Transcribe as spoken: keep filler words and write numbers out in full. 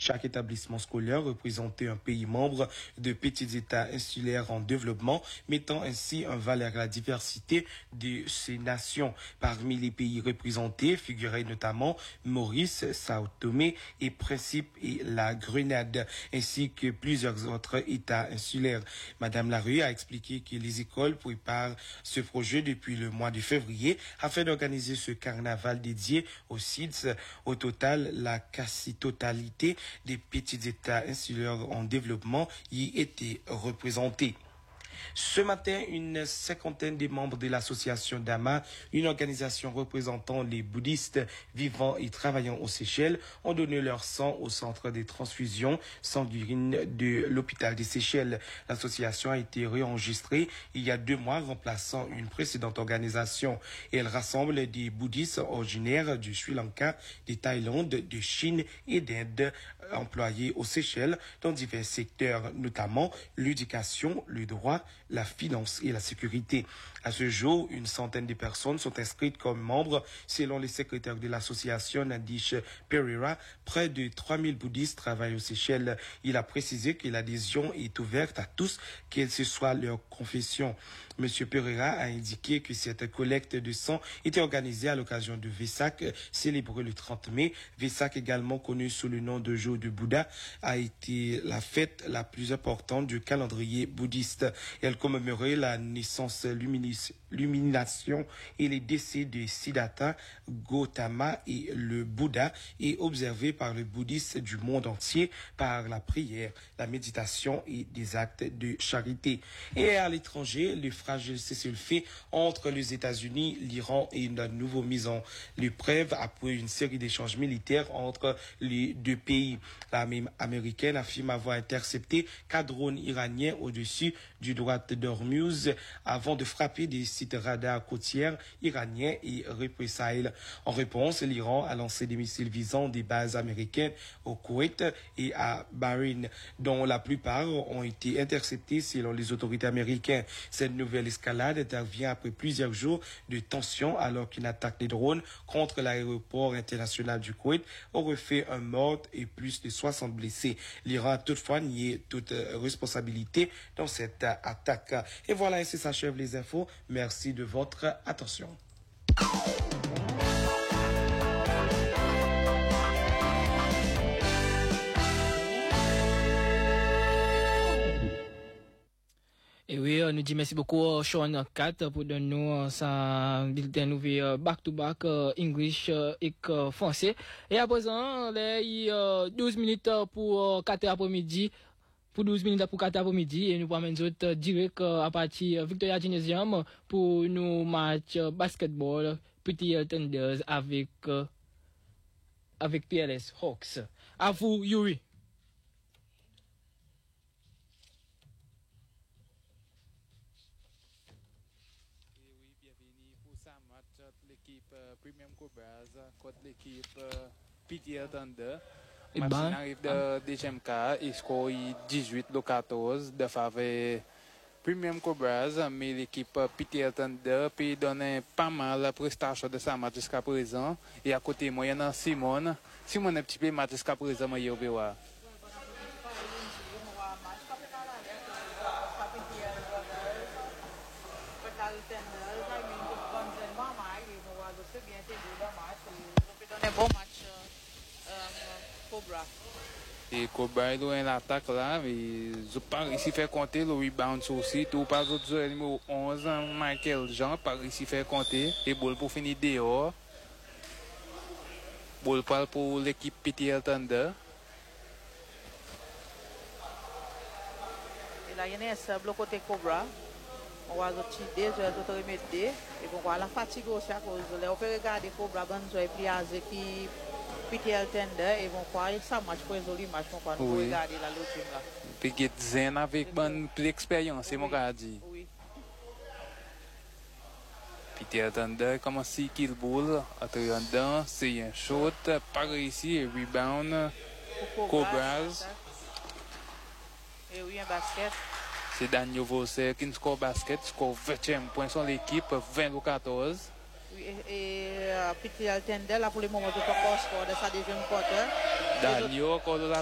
Chaque établissement scolaire représentait un pays membre de petits États insulaires en développement, mettant ainsi en valeur la diversité de ces nations. Parmi les pays représentés figuraient notamment Maurice, Sao Tomé et Principe et la Grenade, ainsi que plusieurs autres États insulaires. Madame Larue a expliqué que les écoles préparent ce projet depuis le mois de février afin d'organiser ce carnaval dédié aux C I D S. Au total, la quasi-totalité des petits États insulaires en développement y était représentée. Ce matin, une cinquantaine de membres de l'association Dama, une organisation représentant les bouddhistes vivant et travaillant aux Seychelles, ont donné leur sang au centre des transfusions sanguines de l'hôpital des Seychelles. L'association a été réenregistrée il y a deux mois, remplaçant une précédente organisation. Elle rassemble des bouddhistes originaires du Sri Lanka, de Thaïlande, de Chine et d'Inde, employés aux Seychelles dans divers secteurs, notamment l'éducation, le droit, la finance et la sécurité. À ce jour, une centaine de personnes sont inscrites comme membres, selon les secrétaires de l'association Nadish Pereira. Près de trois mille bouddhistes travaillent aux Seychelles. Il a précisé que l'adhésion est ouverte à tous, quelle que soit leur confession. Monsieur Pereira a indiqué que cette collecte de sang était organisée à l'occasion de Vesak, célébré le trente mai. Vesak, également connu sous le nom de jour de Bouddha, a été la fête la plus importante du calendrier bouddhiste. Elle commémorait la naissance, l'illumination et les décès de Siddhartha, Gautama et le Bouddha, et observée par les bouddhistes du monde entier par la prière, la méditation et des actes de charité. Et à l'étranger, le fragile cessez-le-feu entre les États-Unis, l'Iran et une nouvelle mise en l'épreuve après une série d'échanges militaires entre les deux pays. L'armée américaine affirme avoir intercepté quatre drones iraniens au-dessus du droit d'Ormuz avant de frapper des sites radars côtières iraniens et représailles. En réponse, l'Iran a lancé des missiles visant des bases américaines au Koweït et à Bahreïn, dont la plupart ont été interceptés selon les autorités américaines. Cette nouvelle escalade intervient après plusieurs jours de tensions alors qu'une attaque des drones contre l'aéroport international du Koweït aurait fait un mort et plus de soixante blessés. L'Iran a toutefois nié toute responsabilité dans cette attaque. Et voilà, ainsi s'achèvent les infos. Merci de votre attention. Et oui, nous dit merci beaucoup Sean Kat pour donner sa bulletin nouveau back to back English et français. Et à présent, les douze minutes pour quatre après-midi. Pour douze minutes pour quatre après-midi et nous pourrons autres direct à partir Victoria Gymnasium pour nos matchs basketball Petit Thunders avec avec P L S Hawks. À vous, Yuri. L'équipe Premium Cobras contre l'équipe P T L Thunder. Et Match ben, arrive de deuxième quart, il score dix-huit à quatorze de faveur Premium Cobras, mais l'équipe P T L Thunder peut donner pas mal la prestation de sa match jusqu'à présent. Et à côté, moi, il y a Simone. Simone, un petit peu match jusqu'à présent, moi, il y a Obewa. Un bon match euh, Cobra. Et Cobra, il a une attaque là, mais je pas réussi à faire compter le rebound aussi. Tout par autre joueur numéro onze, Michael Jean, pas réussi à faire compter. Et boule pour finir dehors. Boule pour l'équipe P T L Thunder. Et là, il y a un sable côté Cobra. On va tirer, je vais tout remettre. Et bon, voilà, la fatigue aussi à cause de là. On peut regarder Cobra, bon, je vais plier qui P T L Thunder. Et bon, quoi, ça match pour résoudre match, on va regarder la l'autre là. Puis il zen avec bonne expérience, c'est mon gars dit. Oui. P T L Thunder commence à kill ball, à dedans, c'est un shot, pas réussi, et rebound, Cobras. Et oui, un basket. C'est Daniel Vosser qui score basket, score vingtième point sur l'équipe, vingt à quatorze. Oui, et euh, P T L Thunder, là pour le moment, tout encore score de sa deuxième quarter. Daniel, encore de la